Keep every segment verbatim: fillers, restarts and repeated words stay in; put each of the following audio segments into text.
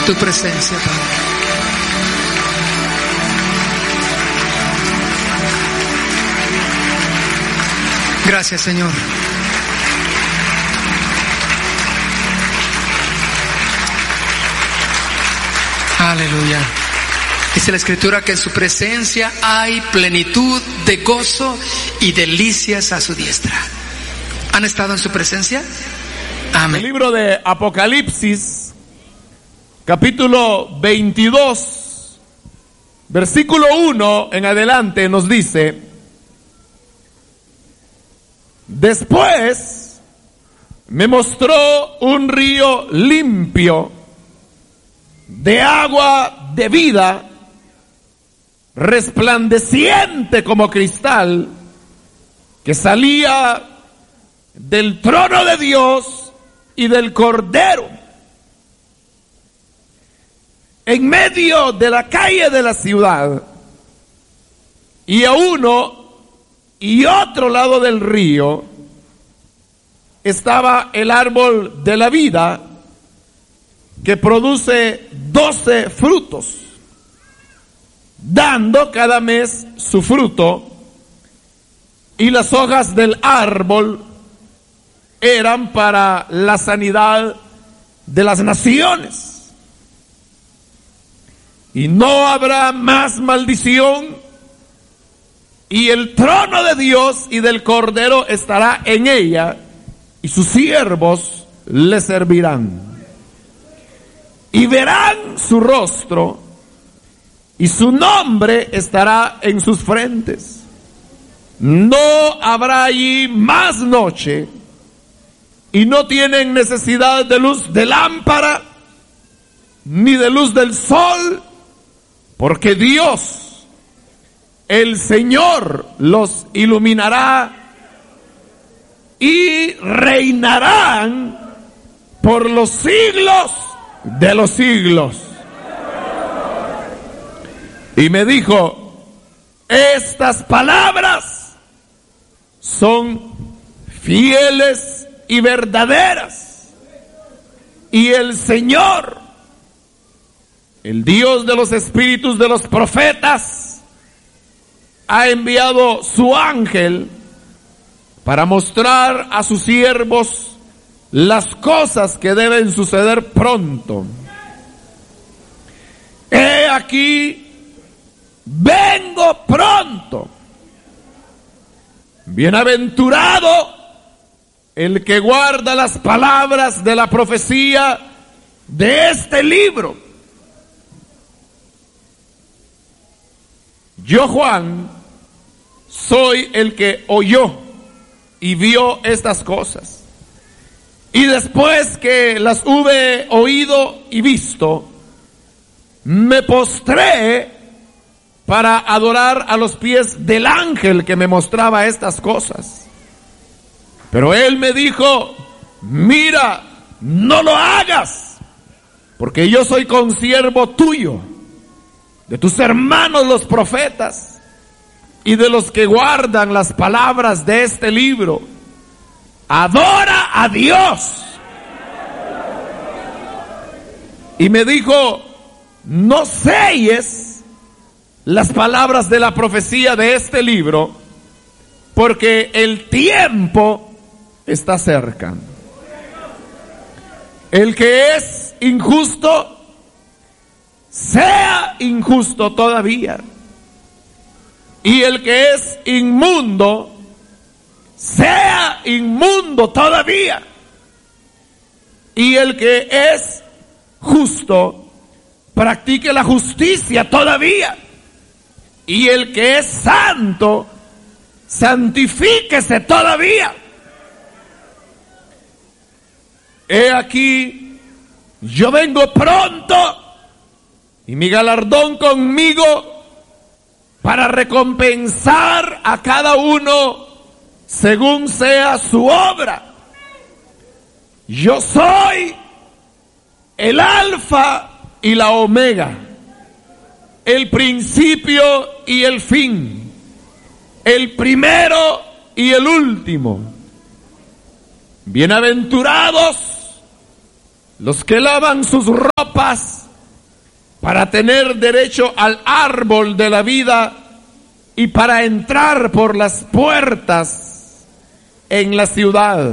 tu presencia, Padre. Gracias, Señor. Aleluya. Dice la Escritura que en su presencia hay plenitud de gozo y delicias a su diestra. ¿Han estado en su presencia? Amén. El libro de Apocalipsis, capítulo veintidós, versículo uno en adelante nos dice: después me mostró un río limpio de agua de vida, resplandeciente como cristal, que salía del trono de Dios y del Cordero. En medio de la calle de la ciudad, y a uno y otro lado del río, estaba el árbol de la vida, que produce doce frutos, dando cada mes su fruto, y las hojas del árbol eran para la sanidad de las naciones. Y no habrá más maldición, y el trono de Dios y del Cordero estará en ella, y sus siervos le servirán. Y verán su rostro, y su nombre estará en sus frentes. No habrá allí más noche, y no tienen necesidad de luz de lámpara, ni de luz del sol, porque Dios, el Señor, los iluminará, y reinarán por los siglos de los siglos. Y me dijo: estas palabras son fieles y verdaderas, y el Señor, el Dios de los espíritus de los profetas, ha enviado su ángel para mostrar a sus siervos las cosas que deben suceder pronto. He aquí, vengo pronto. Bienaventurado el que guarda las palabras de la profecía de este libro. Yo, Juan, soy el que oyó y vio estas cosas. Y después que las hube oído y visto, me postré para adorar a los pies del ángel que me mostraba estas cosas. Pero él me dijo: mira, no lo hagas, porque yo soy consiervo tuyo, de tus hermanos los profetas, y de los que guardan las palabras de este libro. Adora a Dios. Y me dijo: no selles las palabras de la profecía de este libro, porque el tiempo está cerca. El que es injusto, sea injusto todavía. Y el que es inmundo, sea inmundo todavía. Y el que es justo, practique la justicia todavía. Y el que es santo, santifíquese todavía. He aquí, yo vengo pronto, y mi galardón conmigo, para recompensar a cada uno según sea su obra. Yo soy el Alfa y la Omega, el principio y el fin, el primero y el último. Bienaventurados los que lavan sus ropas para tener derecho al árbol de la vida y para entrar por las puertas en la ciudad.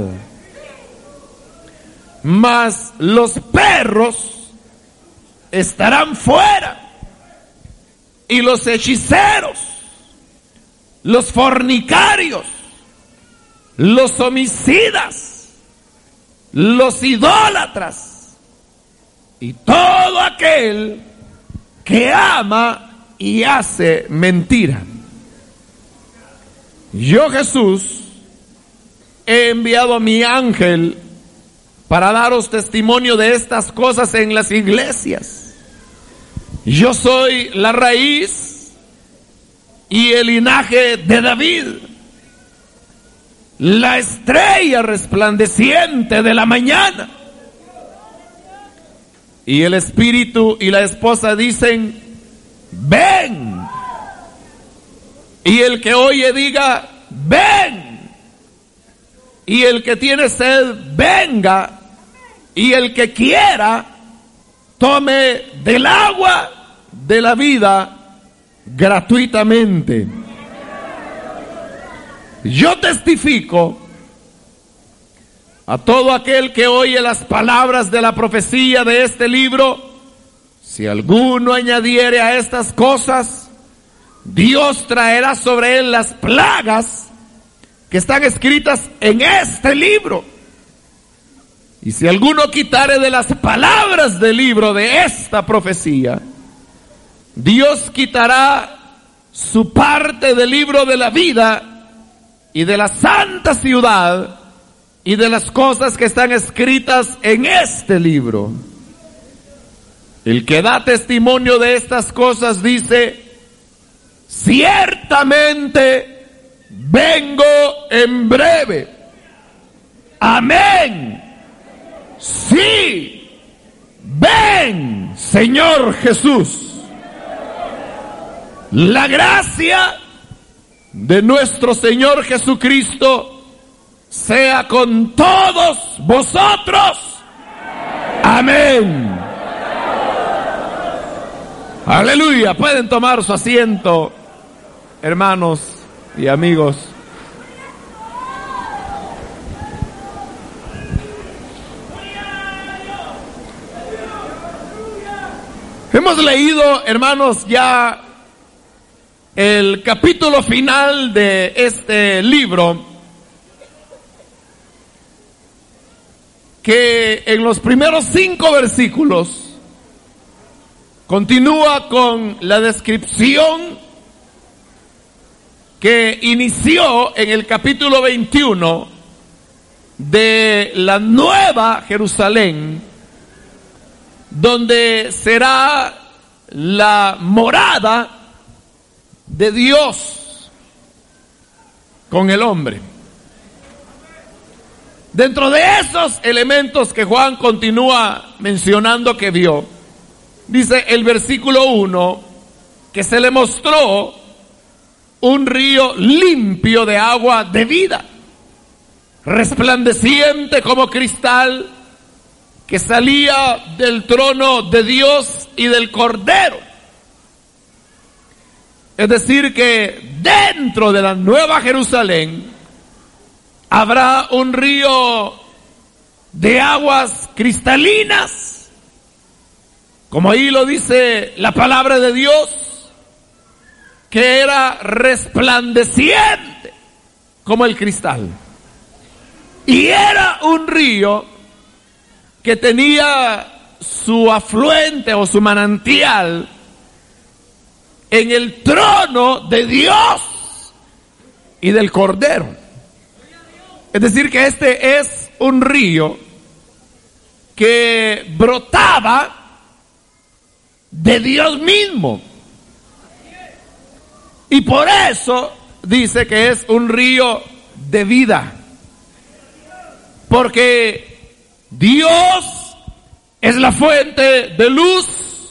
Mas los perros estarán fuera, y los hechiceros, los fornicarios, los homicidas, los idólatras y todo aquel que ama y hace mentira. Yo, Jesús, he enviado a mi ángel para daros testimonio de estas cosas en las iglesias. Yo soy la raíz y el linaje de David, la estrella resplandeciente de la mañana. Y el espíritu y la esposa dicen: ven. Y el que oye diga: ven. Y el que tiene sed, venga. Y el que quiera, tome del agua de la vida gratuitamente. Yo testifico a todo aquel que oye las palabras de la profecía de este libro: si alguno añadiere a estas cosas, Dios traerá sobre él las plagas que están escritas en este libro. Y si alguno quitare de las palabras del libro de esta profecía, Dios quitará su parte del libro de la vida y de la santa ciudad y de las cosas que están escritas en este libro. El que da testimonio de estas cosas dice: ciertamente vengo en breve. Amén. Sí, ven, Señor Jesús. La gracia de nuestro Señor Jesucristo sea con todos vosotros. Amén. Aleluya. Pueden tomar su asiento, hermanos y amigos. Hemos leído, hermanos, ya el capítulo final de este libro, que en los primeros cinco versículos continúa con la descripción que inició en el capítulo veintiuno de la nueva Jerusalén, donde será la morada de Dios con el hombre. Dentro de esos elementos que Juan continúa mencionando que vio, dice el versículo uno que se le mostró un río limpio de agua de vida, resplandeciente como cristal, que salía del trono de Dios y del Cordero. Es decir, que dentro de la Nueva Jerusalén habrá un río de aguas cristalinas, como ahí lo dice la palabra de Dios, que era resplandeciente como el cristal. Y era un río que tenía su afluente o su manantial en el trono de Dios y del Cordero. Es decir, que este es un río que brotaba de Dios mismo. Y por eso dice que es un río de vida. Porque Dios es la fuente de luz,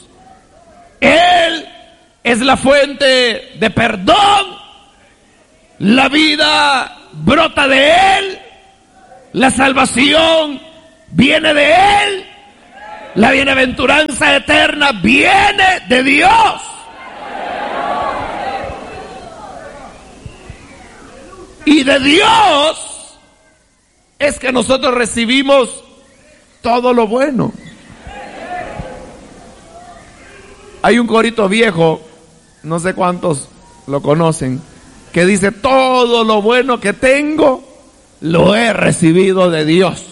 Él es la fuente de perdón, la vida brota de Él, la salvación viene de Él, La bienaventuranza eterna viene de Dios. Y de Dios es que nosotros recibimos todo lo bueno. Hay un corito viejo, no sé cuántos lo conocen, que dice: todo lo bueno que tengo lo he recibido de Dios.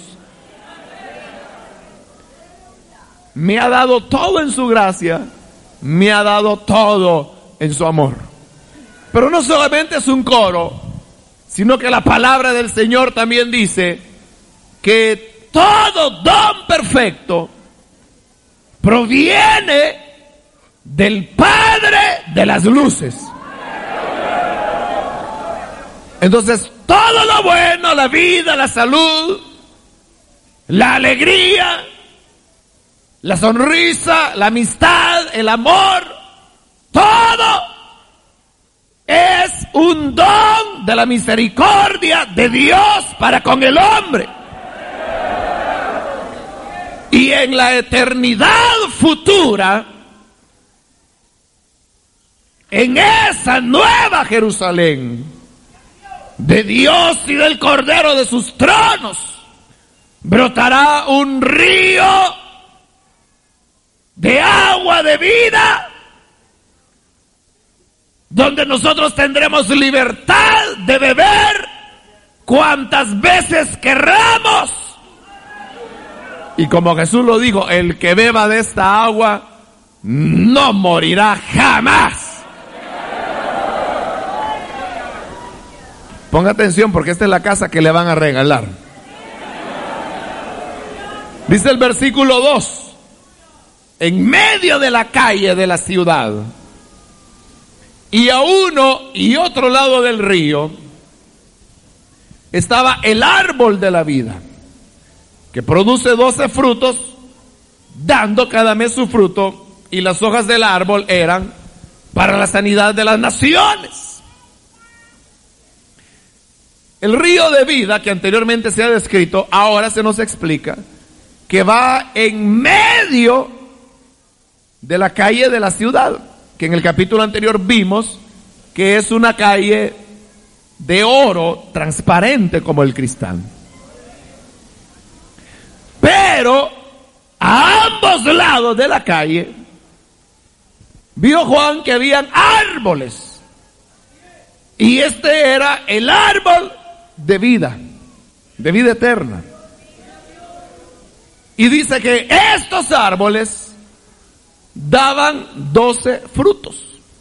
Me ha dado todo en su gracia, me ha dado todo en su amor. Pero no solamente es un coro, sino que la palabra del Señor también dice que todo don perfecto proviene del Padre de las luces. Entonces, todo lo bueno, la vida, la salud, la alegría, la sonrisa, la amistad, el amor, todo es un don de la misericordia de Dios para con el hombre. Y en la eternidad futura, en esa nueva Jerusalén, de Dios y del Cordero de sus tronos, brotará un río de agua de vida, donde nosotros tendremos libertad de beber cuantas veces querramos. Y como Jesús lo dijo, el que beba de esta agua no morirá jamás. Ponga atención, porque esta es la casa que le van a regalar. Dice el versículo dos: en medio de la calle de la ciudad, y a uno y otro lado del río, estaba el árbol de la vida, que produce doce frutos, dando cada mes su fruto, y las hojas del árbol eran para la sanidad de las naciones. El río de vida que anteriormente se ha descrito, ahora se nos explica que va en medio de la calle de la ciudad, que en el capítulo anterior vimos que es una calle de oro transparente como el cristal. Pero a ambos lados de la calle vio Juan que habían árboles, y este era el árbol de vida, de vida eterna. Y dice que estos árboles daban doce frutos.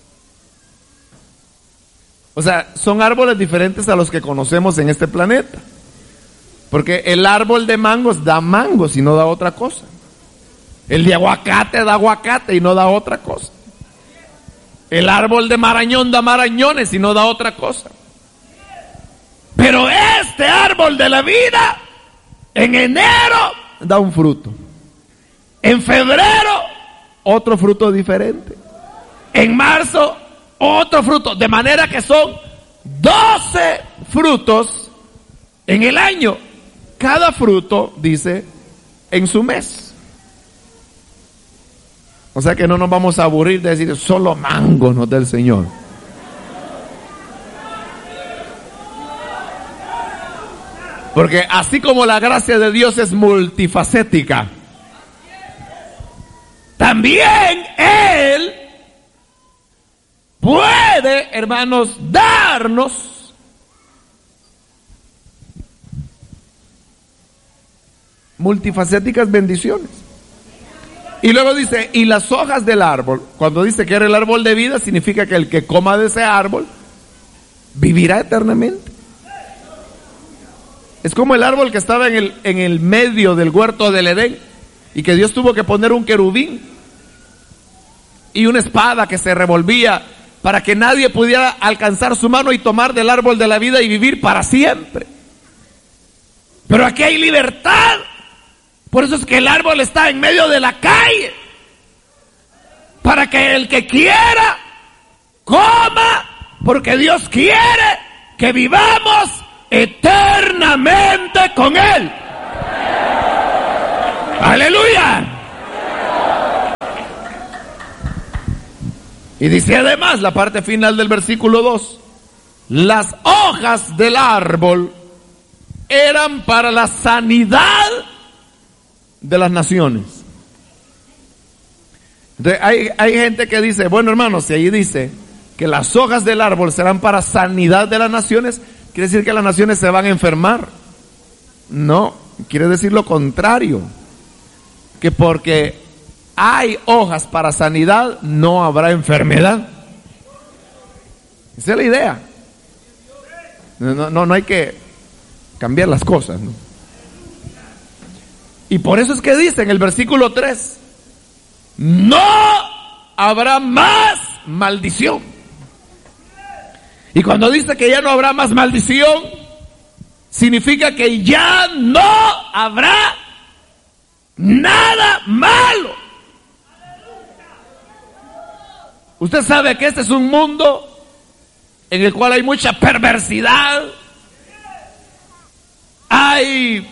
O sea, son árboles diferentes a los que conocemos en este planeta. Porque el árbol de mangos da mangos y no da otra cosa. El de aguacate da aguacate y no da otra cosa. El árbol de marañón da marañones y no da otra cosa. Pero este árbol de la vida, en enero da un fruto. En febrero, otro fruto diferente. En marzo, otro fruto. De manera que son doce frutos en el año. Cada fruto, dice, en su mes. O sea que no nos vamos a aburrir de decir solo mango nos da el Señor. Porque así como la gracia de Dios es multifacética, también Él puede, hermanos, darnos multifacéticas bendiciones. Y luego dice, y las hojas del árbol, cuando dice que era el árbol de vida, significa que el que coma de ese árbol vivirá eternamente. Es como el árbol que estaba en el, en el medio del huerto del Edén, y que Dios tuvo que poner un querubín y una espada que se revolvía para que nadie pudiera alcanzar su mano y tomar del árbol de la vida y vivir para siempre. Pero aquí hay libertad. Por eso es que el árbol está en medio de la calle, para que el que quiera coma, porque Dios quiere que vivamos eternamente con Él. Aleluya. Y dice además la parte final del versículo dos, las hojas del árbol eran para la sanidad de las naciones. Entonces, hay, hay gente que dice, bueno hermanos, si ahí dice que las hojas del árbol serán para sanidad de las naciones, quiere decir que las naciones se van a enfermar. No, quiere decir lo contrario, que porque hay hojas para sanidad, no habrá enfermedad. Esa es la idea. No, no, no hay que cambiar las cosas, ¿no? Y por eso es que dice en el versículo tres, no habrá más maldición. Y cuando dice que ya no habrá más maldición, significa que ya no habrá nada malo. Usted sabe que este es un mundo en el cual hay mucha perversidad, hay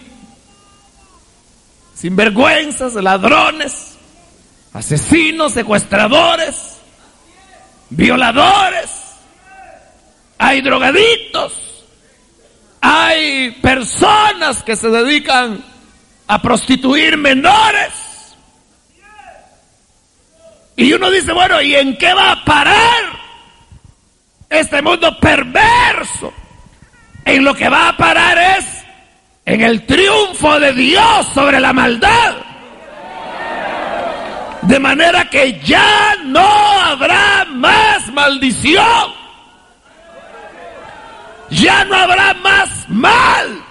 sinvergüenzas, ladrones, asesinos, secuestradores, violadores, hay drogadictos, hay personas que se dedican a prostituir menores. Y uno dice, bueno, ¿y en qué va a parar este mundo perverso? En lo que va a parar es en el triunfo de Dios sobre la maldad. De manera que ya no habrá más maldición. Ya no habrá más mal.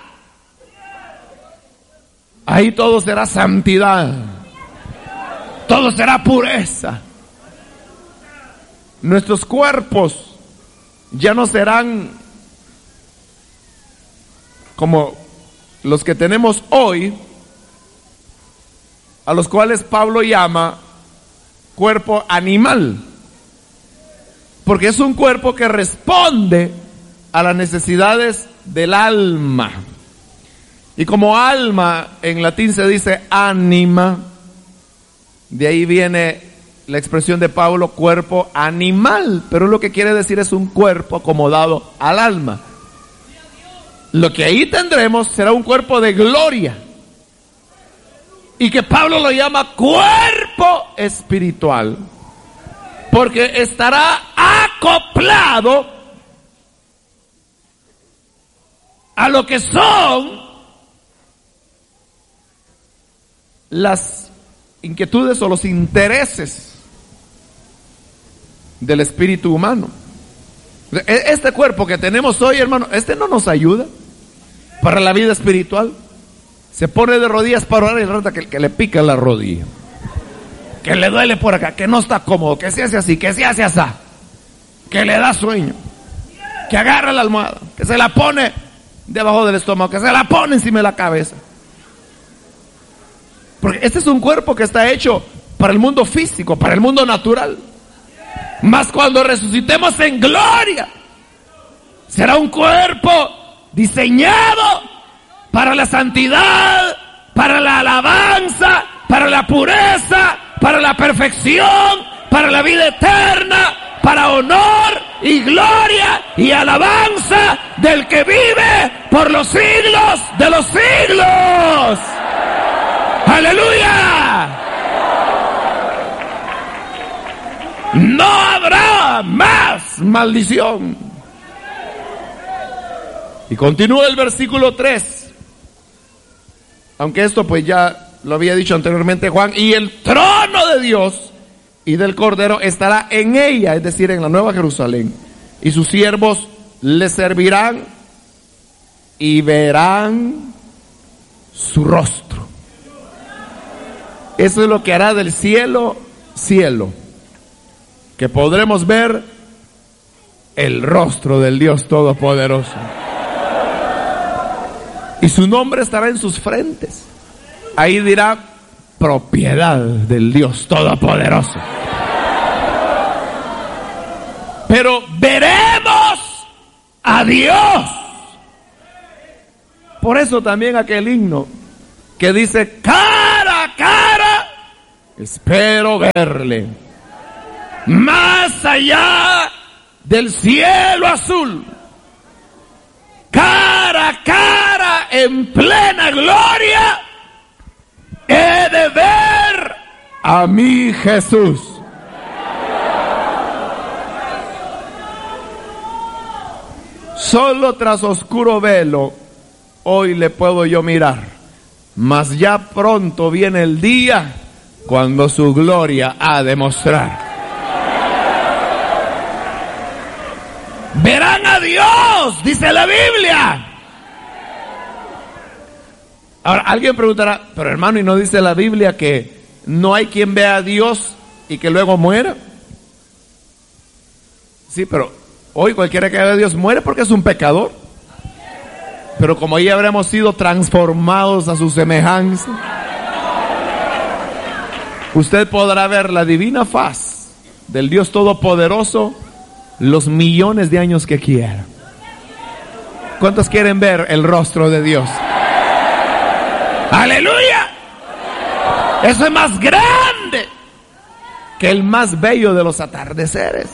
Ahí todo será santidad. Todo será pureza. Nuestros cuerpos ya no serán como los que tenemos hoy, a los cuales Pablo llama cuerpo animal, porque es un cuerpo que responde a las necesidades del alma. Y como alma en latín se dice ánima, de ahí viene la expresión de Pablo, cuerpo animal, pero lo que quiere decir es un cuerpo acomodado al alma. Lo que ahí tendremos será un cuerpo de gloria, y que Pablo lo llama cuerpo espiritual, porque estará acoplado a lo que son las inquietudes o los intereses del espíritu humano. Este cuerpo que tenemos hoy, hermano, este no nos ayuda para la vida espiritual. Se pone de rodillas para orar y rata que, que le pica la rodilla, que le duele por acá, que no está cómodo, que se hace así, que se hace así, que le da sueño, que agarra la almohada, que se la pone debajo del estómago, que se la pone encima de la cabeza. Porque este es un cuerpo que está hecho para el mundo físico, para el mundo natural. Mas cuando resucitemos en gloria, será un cuerpo diseñado para la santidad, para la alabanza, para la pureza, para la perfección, para la vida eterna, para honor y gloria y alabanza del que vive por los siglos de los siglos. ¡Aleluya! No habrá más maldición. Y continúa el versículo tres. Aunque esto pues ya lo había dicho anteriormente Juan. Y el trono de Dios y del Cordero estará en ella, es decir, en la Nueva Jerusalén. Y sus siervos le servirán y verán su rostro. Eso es lo que hará del cielo, cielo. Que podremos ver el rostro del Dios Todopoderoso. Y su nombre estará en sus frentes. Ahí dirá propiedad del Dios Todopoderoso. Pero veremos a Dios. Por eso también aquel himno que dice cara a cara espero verle. más allá del cielo azul, cara a cara, en plena gloria, he de ver a mi Jesús. Solo tras oscuro velo hoy le puedo yo mirar, mas ya pronto viene el día cuando su gloria ha de mostrar. Verán a Dios, dice la Biblia. Ahora, alguien preguntará, pero hermano, ¿y no dice la Biblia que no hay quien vea a Dios y que luego muera? Sí, pero hoy cualquiera que vea a Dios muere porque es un pecador. Pero como ya habremos sido transformados a su semejanza, usted podrá ver la divina faz del Dios Todopoderoso los millones de años que quiera. ¿Cuántos quieren ver el rostro de Dios? ¡Aleluya! Eso es más grande que el más bello de los atardeceres,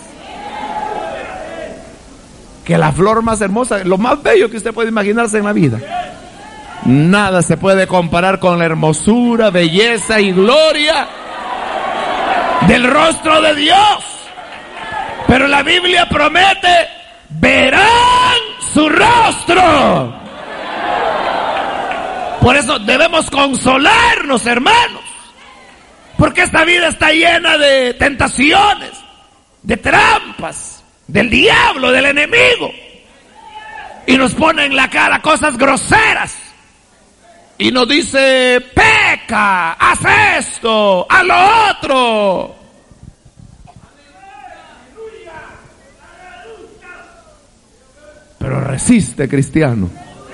que la flor más hermosa, lo más bello que usted puede imaginarse en la vida. Nada se puede comparar con la hermosura, belleza y gloria del rostro de Dios. Pero la Biblia promete, verán su rostro. Por eso debemos consolarnos, hermanos, porque esta vida está llena de tentaciones, de trampas, del diablo, del enemigo, y nos pone en la cara cosas groseras, y nos dice, peca, haz esto, haz lo otro. Pero resiste, cristiano.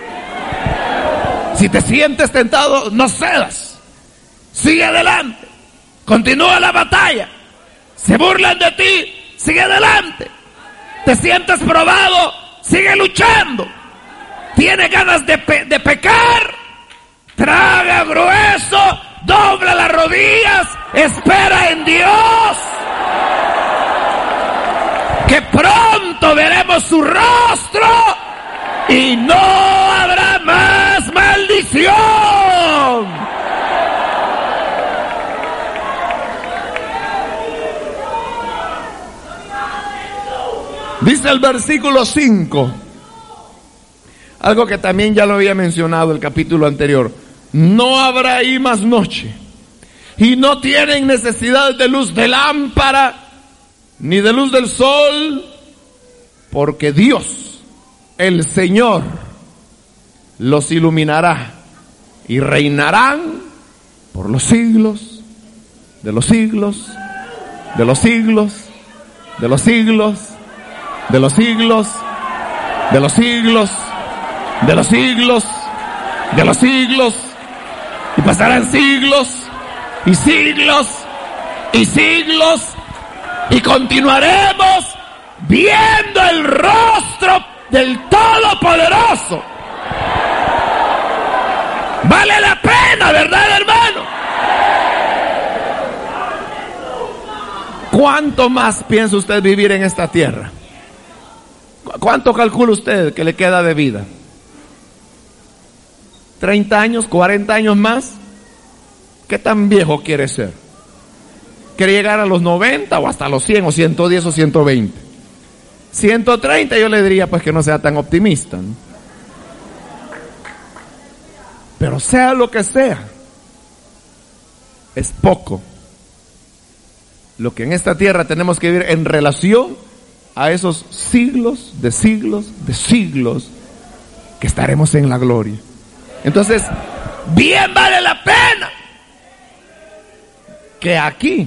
Si te sientes tentado, no cedas. Sigue adelante. Continúa la batalla. Se burlan de ti, sigue adelante. Te sientes probado, sigue luchando. Tienes ganas de, pe- de pecar, traga grueso, dobla las rodillas, espera en Dios, que pronto veremos su rostro y no habrá más maldición. Dice el versículo cinco, algo que también ya lo había mencionado el capítulo anterior: no habrá ahí más noche, y no tienen necesidad de luz de lámpara, ni de luz del sol, porque Dios, el Señor, los iluminará, y reinarán por los siglos, de los siglos, de los siglos, de los siglos, de los siglos, de los siglos, de los siglos, de los siglos, y pasarán siglos, y siglos, y siglos, y continuaremos viendo el rostro del Todopoderoso. Vale la pena, ¿verdad, hermano? ¿Cuánto más piensa usted vivir en esta tierra? ¿Cuánto calcula usted que le queda de vida? ¿treinta años? ¿cuarenta años más? ¿Qué tan viejo quiere ser? ¿Quiere llegar a los noventa o hasta los cien o ciento diez o ciento veinte? ciento treinta yo le diría pues que no sea tan optimista, ¿no? Pero sea lo que sea, es poco lo que en esta tierra tenemos que vivir en relación a esos siglos de siglos de siglos que estaremos en la gloria. Entonces, bien vale la pena que aquí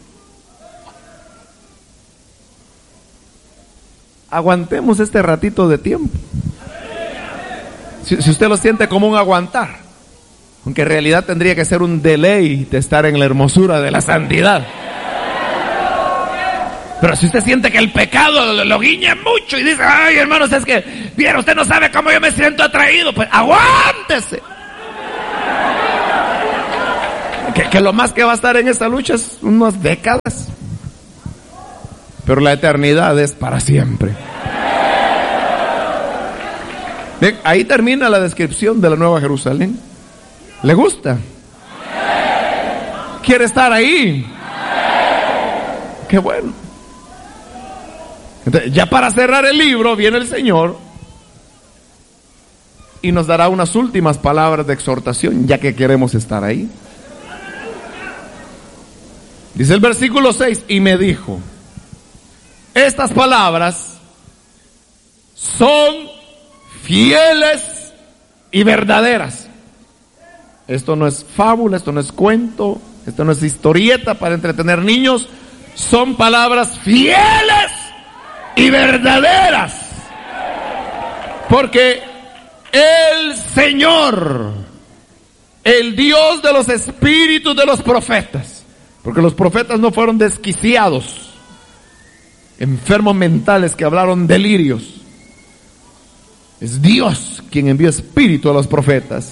aguantemos este ratito de tiempo. Si, si usted lo siente como un aguantar, aunque en realidad tendría que ser un deleite estar en la hermosura de la santidad. Pero si usted siente que el pecado lo, lo guiña mucho y dice, ay hermanos, es que, bien, usted no sabe cómo yo me siento atraído, pues aguántese. Que, que lo más que va a estar en esta lucha es unas décadas. pero la eternidad es para siempre. Bien, ahí termina la descripción de la Nueva Jerusalén. ¿Le gusta? ¿Quiere estar ahí? Qué bueno. Entonces, ya para cerrar el libro viene el Señor y nos dará unas últimas palabras de exhortación, ya que queremos estar ahí. Dice el versículo seis, y me dijo, estas palabras son fieles y verdaderas. Esto no es fábula, esto no es cuento, esto no es historieta para entretener niños. Son palabras fieles y verdaderas. Porque el Señor, el Dios de los espíritus de los profetas, porque los profetas no fueron desquiciados, enfermos mentales que hablaron delirios. Es Dios quien envió espíritu a los profetas.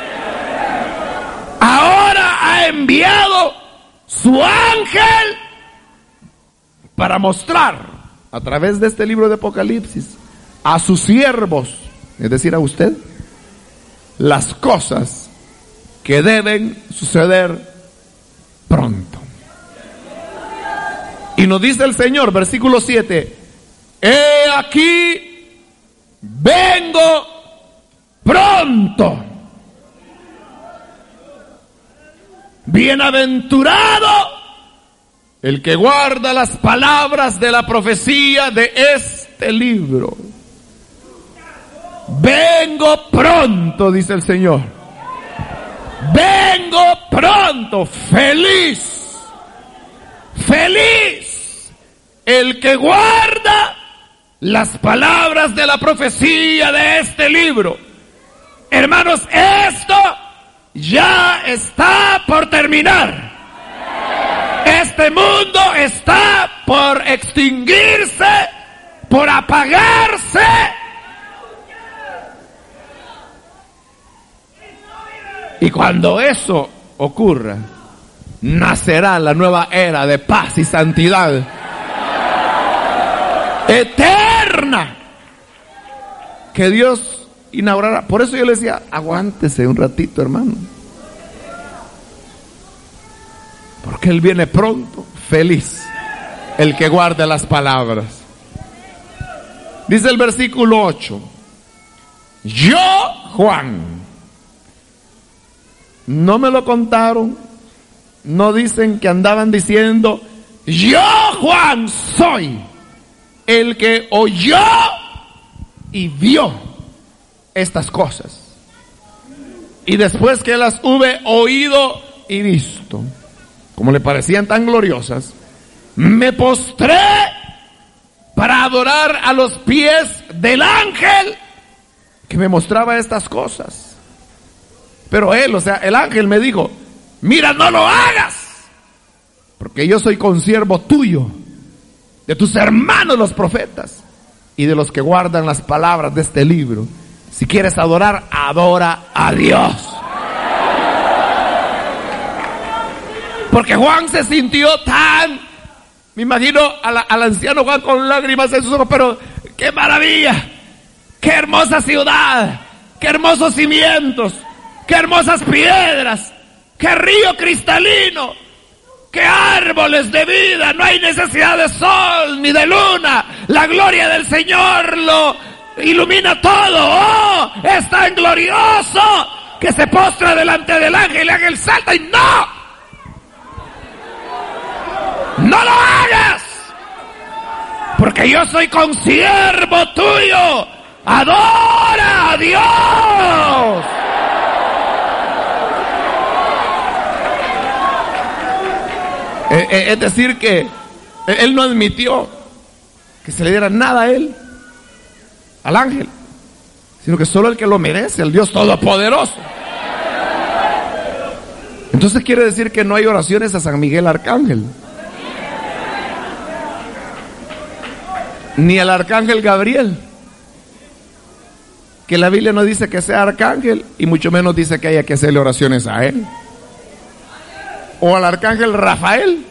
Ahora ha enviado su ángel para mostrar a través de este libro de Apocalipsis a sus siervos, es decir, a usted, las cosas que deben suceder pronto. Y nos dice el Señor, versículo siete, he aquí, vengo pronto. Bienaventurado el que guarda las palabras de la profecía de este libro. Vengo pronto, dice el Señor. Vengo pronto, feliz, feliz el que guarda las palabras de la profecía de este libro. Hermanos, esto ya está por terminar. Este mundo está por extinguirse, por apagarse. Y cuando eso ocurra, nacerá la nueva era de paz y santidad eterna que Dios inaugurará. Por eso yo le decía, aguántese un ratito, hermano, porque Él viene pronto. Feliz el que guarde las palabras. Dice el versículo ocho, yo, Juan, no me lo contaron, no dicen que andaban diciendo, yo, Juan, soy el que oyó y vio estas cosas. Y después que las hube oído y visto, como le parecían tan gloriosas, me postré para adorar a los pies del ángel que me mostraba estas cosas. Pero él, o sea, el ángel me dijo, mira, no lo hagas, porque yo soy consiervo tuyo, de tus hermanos los profetas, y de los que guardan las palabras de este libro. Si quieres adorar, adora a Dios. Porque Juan se sintió tan, me imagino a la, al anciano Juan con lágrimas en sus ojos, pero qué maravilla, qué hermosa ciudad, qué hermosos cimientos, qué hermosas piedras, qué río cristalino, qué árboles de vida, no hay necesidad de sol ni de luna, la gloria del Señor lo ilumina todo. Oh, es tan glorioso que se postra delante del ángel, el ángel salta y no, no lo hagas, porque yo soy consiervo tuyo, adora a Dios. Es decir que él no admitió que se le diera nada a él, al ángel, sino que solo el que lo merece, el Dios Todopoderoso. Entonces quiere decir que no hay oraciones a San Miguel Arcángel, ni al Arcángel Gabriel, que la Biblia no dice que sea arcángel, y mucho menos dice que haya que hacerle oraciones a él. O al Arcángel Rafael,